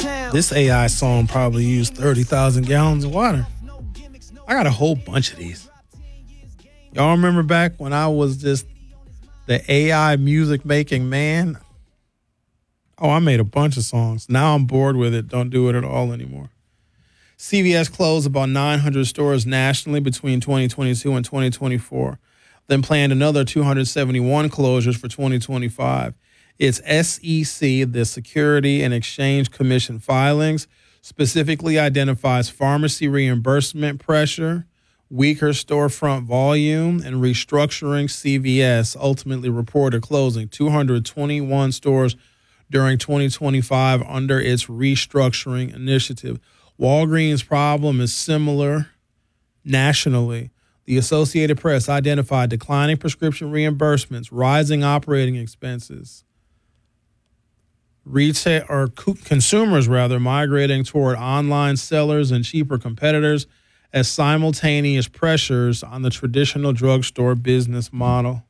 This AI song probably used 30,000 gallons of water. I got a whole bunch of these. Y'all remember back when I was just the AI music making man? Oh, I made a bunch of songs. Now I'm bored with it. Don't do it at all anymore. CVS closed about 900 stores nationally between 2022 and 2024, then planned another 271 closures for 2025. Its SEC, the Security and Exchange Commission filings, specifically identifies pharmacy reimbursement pressure, weaker storefront volume, and restructuring. CVS ultimately reported closing 221 stores during 2025 under its restructuring initiative. Walgreens' problem is similar nationally. The Associated Press identified declining prescription reimbursements, rising operating expenses, consumers migrating toward online sellers and cheaper competitors as simultaneous pressures on the traditional drugstore business model.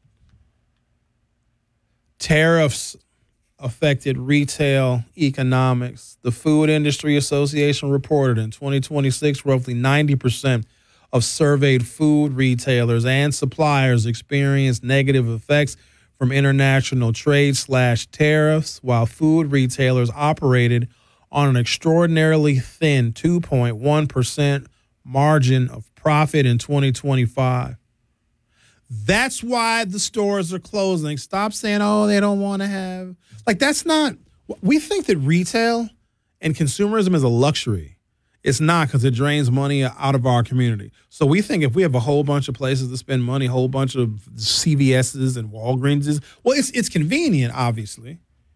Tariffs affected retail economics. The Food Industry Association reported in 2026, roughly 90% of surveyed food retailers and suppliers experienced negative effects from international trade/tariffs, while food retailers operated on an extraordinarily thin 2.1% margin of profit in 2025. That's why the stores are closing. Stop saying, oh, they don't want to have. Like, that's not. We think that retail and consumerism is a luxury. It's not, because it drains money out of our community. So we think if we have a whole bunch of places to spend money, a whole bunch of CVS's and Walgreen's, well, it's convenient, obviously.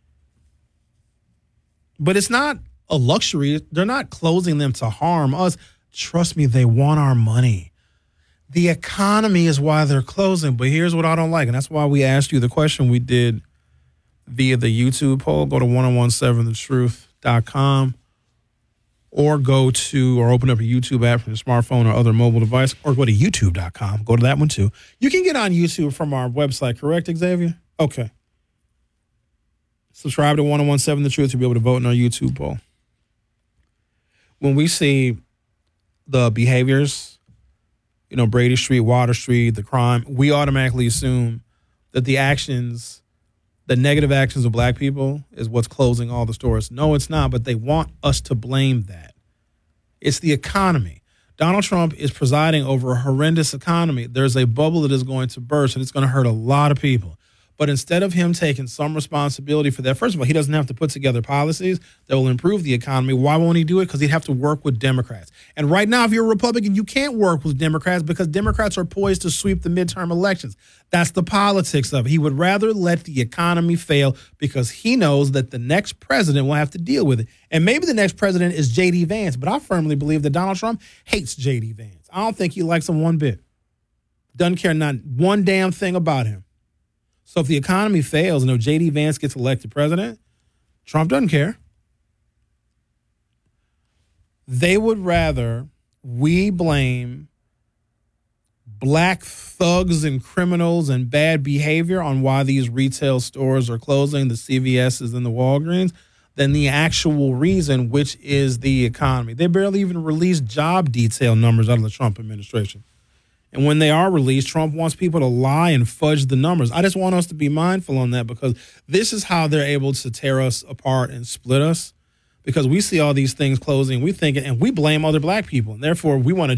But it's not a luxury. They're not closing them to harm us. Trust me, they want our money. The economy is why they're closing. But here's what I don't like, and that's why we asked you the question we did via the YouTube poll. Go to 1017thetruth.com or open up a YouTube app from your smartphone or other mobile device, or go to youtube.com. Go to that one too. You can get on YouTube from our website, correct, Xavier? Okay. Subscribe to 1017 The Truth to be able to vote in our YouTube poll. When we see the behaviors, Brady Street, Water Street, the crime, we automatically assume that the negative actions of black people is what's closing all the stores. No, it's not, but they want us to blame that. It's the economy. Donald Trump is presiding over a horrendous economy. There's a bubble that is going to burst, and it's going to hurt a lot of people. But instead of him taking some responsibility for that, first of all, he doesn't have to put together policies that will improve the economy. Why won't he do it? Because he'd have to work with Democrats. And right now, if you're a Republican, you can't work with Democrats because Democrats are poised to sweep the midterm elections. That's the politics of it. He would rather let the economy fail because he knows that the next president will have to deal with it. And maybe the next president is J.D. Vance, but I firmly believe that Donald Trump hates J.D. Vance. I don't think he likes him one bit. Doesn't care not one damn thing about him. So if the economy fails and if J.D. Vance gets elected president, Trump doesn't care. They would rather we blame black thugs and criminals and bad behavior on why these retail stores are closing, the CVS's and the Walgreens, than the actual reason, which is the economy. They barely even released job detail numbers out of the Trump administration. And when they are released, Trump wants people to lie and fudge the numbers. I just want us to be mindful on that because this is how they're able to tear us apart and split us, because we see all these things closing, we think, and we blame other black people. And therefore, we want to